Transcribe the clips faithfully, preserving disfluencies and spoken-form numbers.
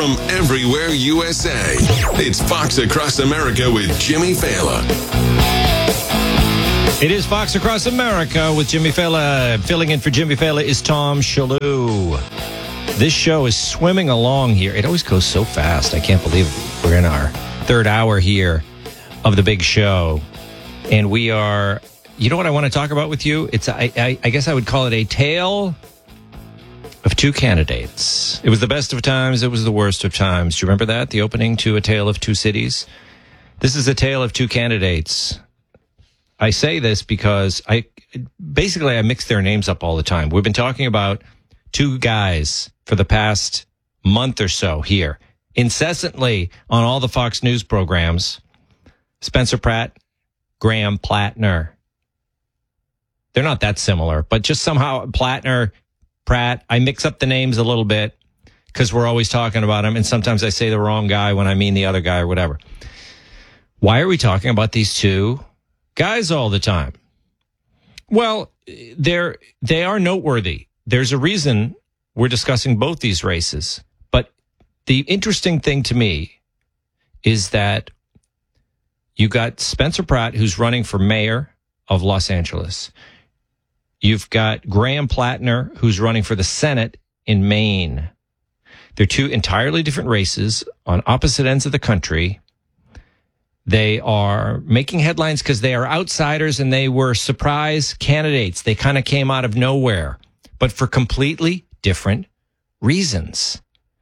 from everywhere U S A. It's Fox Across America with Jimmy Fallon. It is Fox Across America with Jimmy Fallon. Filling in for Jimmy Fallon is Tom Shalhoub. This show is swimming along here. It always goes so fast. I can't believe it. We're in our third hour here of the big show. And we are, you know what I want to talk about with you? It's, I, I, I guess I would call it a tale of two candidates. It was the best of times. It was the worst of times. Do you remember that? The opening to A Tale of Two Cities? This is A Tale of Two Candidates. I say this because I basically I mix their names up all the time. We've been talking about two guys for the past month or so here, incessantly on all the Fox News programs. Spencer Pratt, Graham Plattner. They're not that similar, but just somehow Plattner, Pratt, I mix up the names a little bit because we're always talking about them, and sometimes I say the wrong guy when I mean the other guy or whatever. Why are we talking about these two guys all the time? Well, they're, they are noteworthy. There's a reason we're discussing both these races. But the interesting thing to me is that you got Spencer Pratt, who's running for mayor of Los Angeles. You've got Graham Plattner, who's running for the Senate in Maine. They're two entirely different races on opposite ends of the country. They are making headlines because they are outsiders and they were surprise candidates. They kind of came out of nowhere, but for completely different reasons.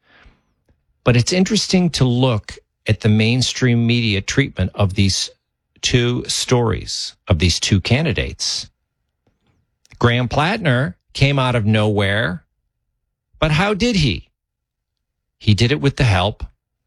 But it's interesting to look at the mainstream media treatment of these two stories, of these two candidates. Graham Plattner came out of nowhere, but how did he? He did it with the help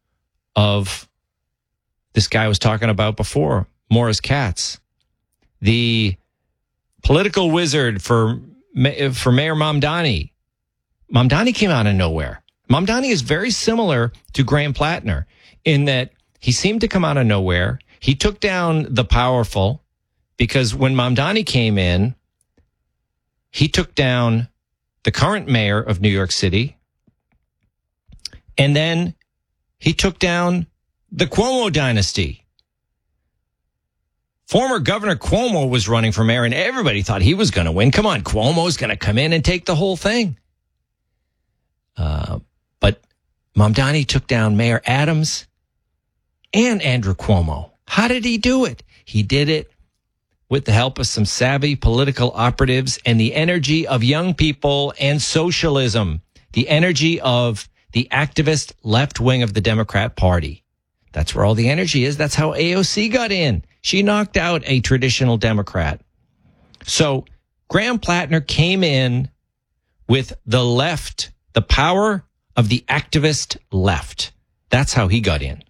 of this guy I was talking about before, Morris Katz, the political wizard for, for Mayor Mamdani. Mamdani came out of nowhere. Mamdani is very similar to Graham Plattner in that he seemed to come out of nowhere. He took down the powerful because when Mamdani came in, he took down the current mayor of New York City, and then he took down the Cuomo dynasty. Former Governor Cuomo was running for mayor, and everybody thought he was going to win. Come on, Cuomo's going to come in and take the whole thing. Uh, but Mamdani took down Mayor Adams and Andrew Cuomo. How did he do it? He did it with the help of some savvy political operatives and the energy of young people and socialism, the energy of the activist left wing of the Democrat Party. That's where all the energy is. That's how A O C got in. She knocked out a traditional Democrat. So Graham Plattner came in with the left, the power of the activist left. That's how he got in.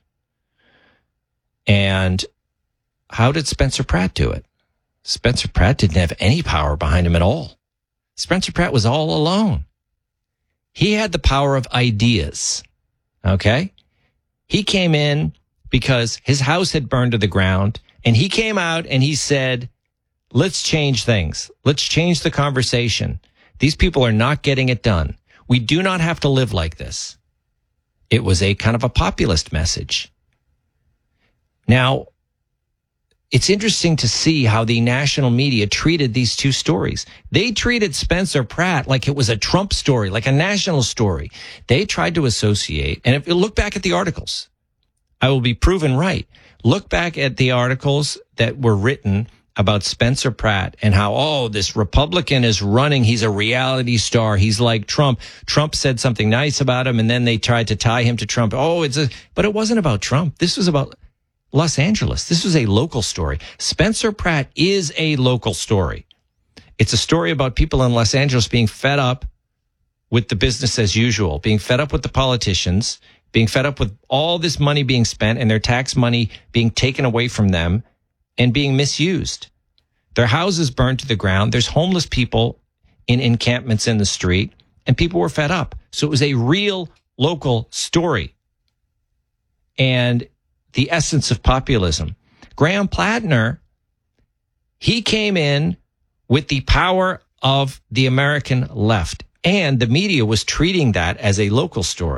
And how did Spencer Pratt do it? Spencer Pratt didn't have any power behind him at all. Spencer Pratt was all alone. He had the power of ideas. Okay? He came in because his house had burned to the ground, and he came out and he said, let's change things. Let's change the conversation. These people are not getting it done. We do not have to live like this. It was a kind of a populist message. Now, it's interesting to see how the national media treated these two stories. They treated Spencer Pratt like it was a Trump story, like a national story. They tried to associate, and if you look back at the articles, I will be proven right. Look back at the articles that were written about Spencer Pratt and how, oh, this Republican is running. He's a reality star. He's like Trump. Trump said something nice about him, and then they tried to tie him to Trump. Oh, it's a, but it wasn't about Trump. This was about Los Angeles. This was a local story. Spencer Pratt is a local story. It's a story about people in Los Angeles being fed up with the business as usual, being fed up with the politicians, being fed up with all this money being spent and their tax money being taken away from them and being misused. Their houses burned to the ground. There's homeless people in encampments in the street, and people were fed up. So it was a real local story. And the essence of populism. Graham Plattner, he came in with the power of the American left, and the media was treating that as a local story.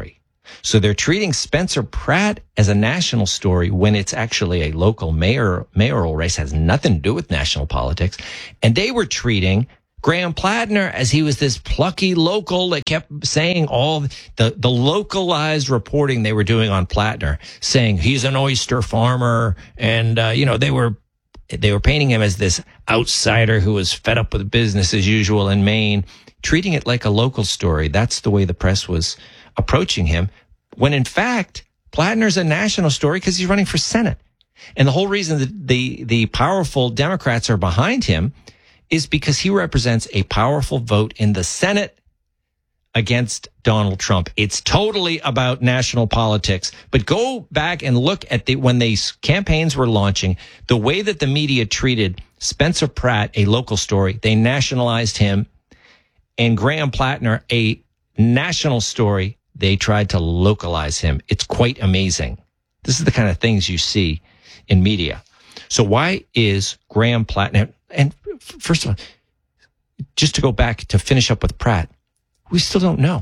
So they're treating Spencer Pratt as a national story when it's actually a local mayor mayoral race, has nothing to do with national politics. And they were treating Graham Plattner as he was this plucky local that kept saying all the, the localized reporting they were doing on Plattner, saying he's an oyster farmer. And, uh, you know, they were they were painting him as this outsider who was fed up with business as usual in Maine, treating it like a local story. That's the way the press was approaching him, when in fact, Plattner's a national story because he's running for Senate. And the whole reason that the, the powerful Democrats are behind him is because he represents a powerful vote in the Senate against Donald Trump. It's totally about national politics. But go back and look at the when these campaigns were launching, the way that the media treated Spencer Pratt, a local story, they nationalized him, and Graham Plattner, a national story, they tried to localize him. It's quite amazing. This is the kind of things you see in media. So why is Graham Plattner, and first of all, just to go back to finish up with Pratt, we still don't know.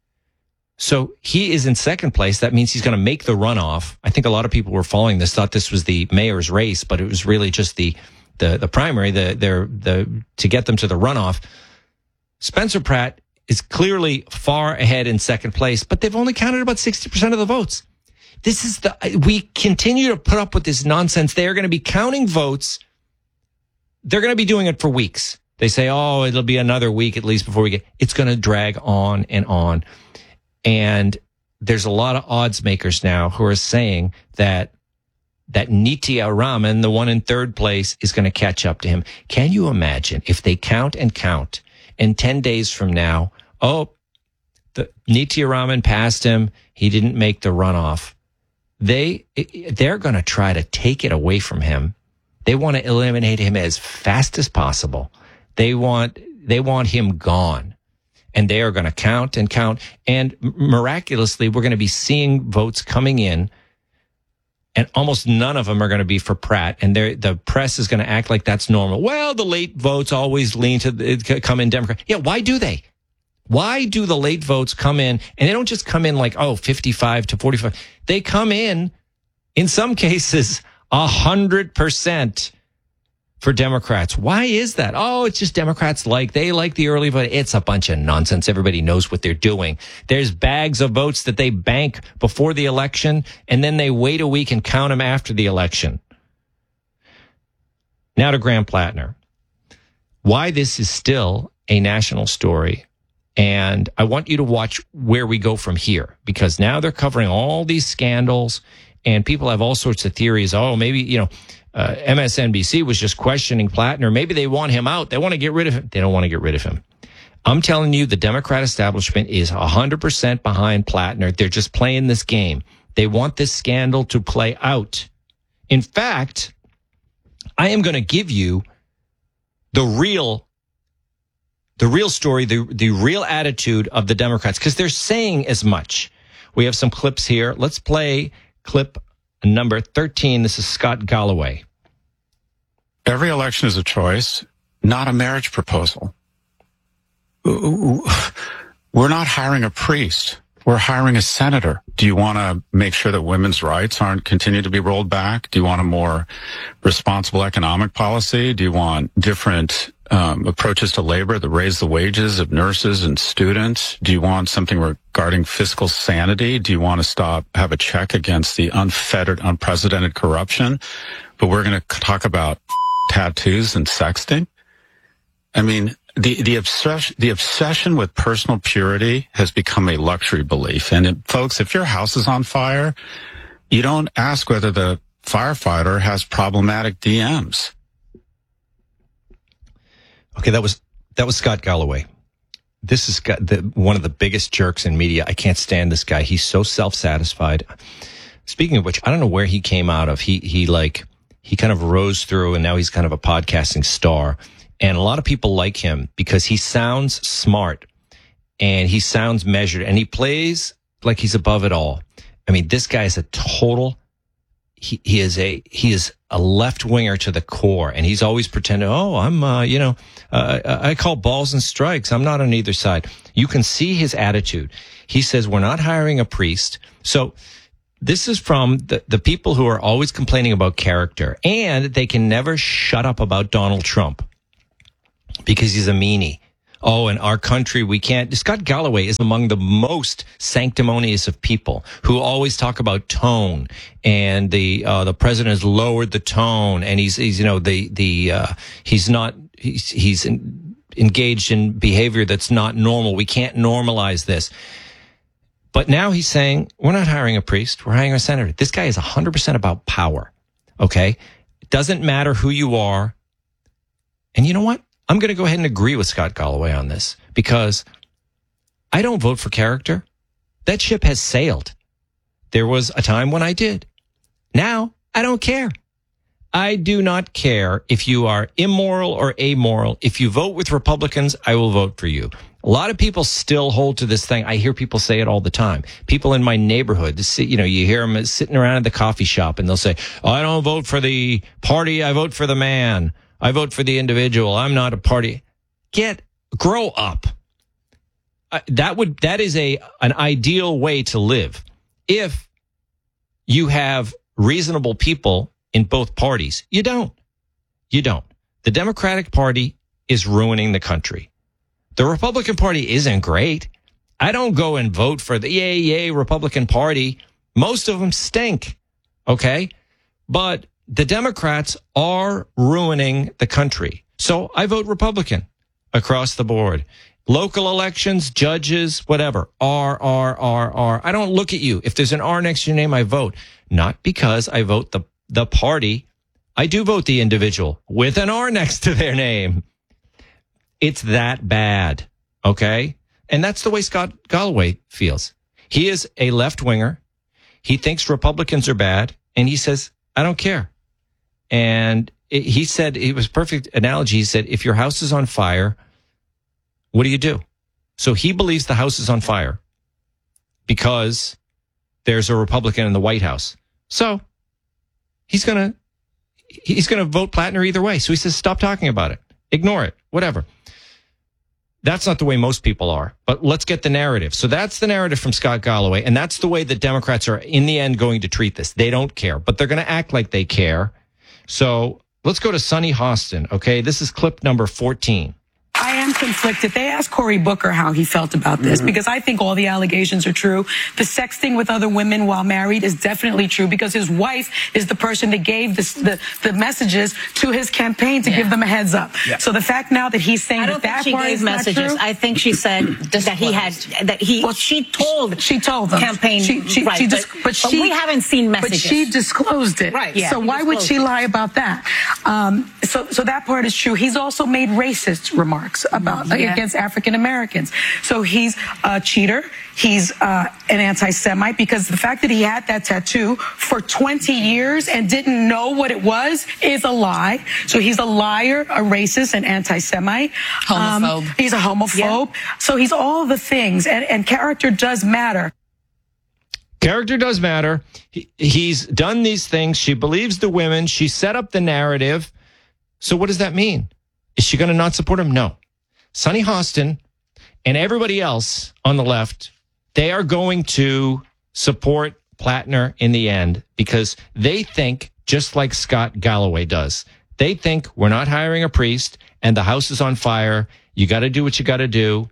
So he is in second place. That means he's going to make the runoff. I think a lot of people were following this, thought this was the mayor's race, but it was really just the the the primary, the the the to get them to the runoff. Spencer Pratt is clearly far ahead in second place, but they've only counted about sixty percent of the votes. This is the, we continue to put up with this nonsense. They are going to be counting votes. They're going to be doing it for weeks. They say, oh, it'll be another week at least before we get, it's going to drag on and on. And there's a lot of odds makers now who are saying that that Nitya Raman, the one in third place, is going to catch up to him. Can you imagine if they count and count and ten days from now, oh, the Nitya Raman passed him, he didn't make the runoff. They, they're going to try to take it away from him. They want to eliminate him as fast as possible. They want, they want him gone. And they are going to count and count. And miraculously, we're going to be seeing votes coming in, and almost none of them are going to be for Pratt. And the press is going to act like that's normal. Well, the late votes always lean to come in Democrat. Yeah, why do they? Why do the late votes come in? And they don't just come in like, oh, fifty-five to forty-five. They come in, in some cases, one hundred percent for Democrats. Why is that? Oh, it's just Democrats like, they like the early vote. It's a bunch of nonsense. Everybody knows what they're doing. There's bags of votes that they bank before the election, and then they wait a week and count them after the election. Now to Graham Plattner. Why this is still a national story. And I want you to watch where we go from here, because now they're covering all these scandals, and people have all sorts of theories. Oh, maybe, you know, Uh, M S N B C was just questioning Plattner. Maybe they want him out. They want to get rid of him. They don't want to get rid of him. I'm telling you, the Democrat establishment is one hundred percent behind Plattner. They're just playing this game. They want this scandal to play out. In fact, I am going to give you the real, the real story, the, the real attitude of the Democrats, because they're saying as much. We have some clips here. Let's play clip number thirteen. This is Scott Galloway. Every election is a choice, not a marriage proposal. We're not hiring a priest. We're hiring a senator. Do you want to make sure that women's rights aren't continue to be rolled back? Do you want a more responsible economic policy? Do you want different um, approaches to labor that raise the wages of nurses and students? Do you want something regarding fiscal sanity? Do you want to stop, have a check against the unfettered, unprecedented corruption? But we're going to talk about tattoos and sexting? I mean, the, the obsession, the obsession with personal purity has become a luxury belief. And it, folks, if your house is on fire, you don't ask whether the firefighter has problematic D Ms. Okay, that was that was Scott Galloway. This is the, one of the biggest jerks in media. I can't stand this guy. He's so self-satisfied. Speaking of which, I don't know where he came out of. He he like he kind of rose through, and now he's kind of a podcasting star. And a lot of people like him because he sounds smart and he sounds measured and he plays like he's above it all. I mean, this guy is a total, he, he is a he is a left winger to the core, and he's always pretending, oh, I'm uh, you know, uh, I call balls and strikes. I'm not on either side. You can see his attitude. He says we're not hiring a priest. So this is from the, the people who are always complaining about character, and they can never shut up about Donald Trump because he's a meanie. Oh, in our country, we can't. Scott Galloway is among the most sanctimonious of people who always talk about tone, and the uh, the president has lowered the tone, and he's he's you know the the uh, he's not he's he's in, engaged in behavior that's not normal. We can't normalize this. But now he's saying we're not hiring a priest, we're hiring a senator. This guy is one hundred percent about power. Okay, it doesn't matter who you are, and you know what? I'm going to go ahead and agree with Scott Galloway on this because I don't vote for character. That ship has sailed. There was a time when I did. Now, I don't care. I do not care if you are immoral or amoral. If you vote with Republicans, I will vote for you. A lot of people still hold to this thing. I hear people say it all the time. People in my neighborhood, you know, you hear them sitting around at the coffee shop and they'll say, oh, I don't vote for the party. I vote for the man. I vote for the individual. I'm not a party. Get, grow up. Uh, that would, that is a, an ideal way to live. If you have reasonable people in both parties, you don't. You don't. The Democratic Party is ruining the country. The Republican Party isn't great. I don't go and vote for the yay, yay Republican Party. Most of them stink. Okay. But the Democrats are ruining the country. So I vote Republican across the board. Local elections, judges, whatever. R, R, R, R. I don't look at you. If there's an R next to your name, I vote. Not because I vote the, the party. I do vote the individual with an R next to their name. It's that bad. Okay? And that's the way Scott Galloway feels. He is a left winger. He thinks Republicans are bad. And he says, I don't care. And it, he said, it was a perfect analogy. He said, if your house is on fire, what do you do? So he believes the house is on fire because there's a Republican in the White House. So he's going to, he's going to vote Plattner either way. So he says, stop talking about it. Ignore it. Whatever. That's not the way most people are, but let's get the narrative. So that's the narrative from Scott Galloway. And that's the way that Democrats are in the end going to treat this. They don't care, but they're going to act like they care. So let's go to Sunny Hostin. Okay. This is clip number fourteen. I am conflicted. They asked Cory Booker how he felt about this mm-hmm. because I think all the allegations are true. The sexting with other women while married is definitely true because his wife is the person that gave this, the, the messages to his campaign to yeah. give them a heads up. Yeah. So the fact now that he's saying I don't that, think that she gave messages. I think she said that he had, that he, well, she told she told them. campaign, she, she, right, she but, dis- but, but she, we haven't seen messages. But she disclosed it. Right. Yeah, so why would she it. lie about that? Um, so, so that part is true. He's also made racist remarks about yeah. against African Americans. So he's a cheater. He's uh, an anti-Semite because the fact that he had that tattoo for twenty years and didn't know what it was is a lie. So he's a liar, a racist, an anti-Semite. Homophobe. Um, he's a homophobe. Yeah. So he's all the things, and, and character does matter. Character does matter. He, he's done these things. She believes the women. She set up the narrative. So what does that mean? Is she going to not support him? No. Sunny Hostin and everybody else on the left, they are going to support Plattner in the end because they think, just like Scott Galloway does, they think we're not hiring a priest and the house is on fire. You got to do what you got to do.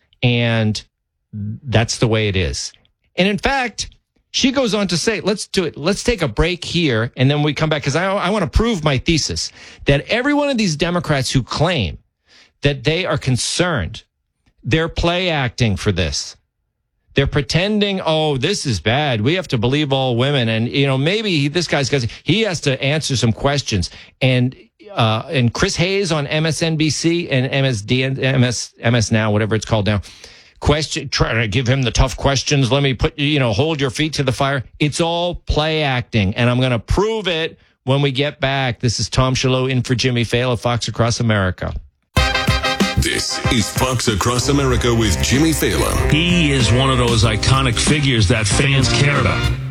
And that's the way it is. And in fact, she goes on to say, let's do it. Let's take a break here. And then we come back because I, I want to prove my thesis that every one of these Democrats who claim that they are concerned, they're play acting for this. They're pretending, oh, this is bad. We have to believe all women. And, you know, maybe this guy's got, he has to answer some questions. And, uh, and Chris Hayes on M S N B C and M S D, M S, M S Now, whatever it's called now, question, trying to give him the tough questions. Let me put, you know, hold your feet to the fire. It's all play acting. And I'm going to prove it when we get back. This is Tom Shillue in for Jimmy Failla, Fox Across America. This is Fox Across America with Jimmy Failla. He is one of those iconic figures that fans care about.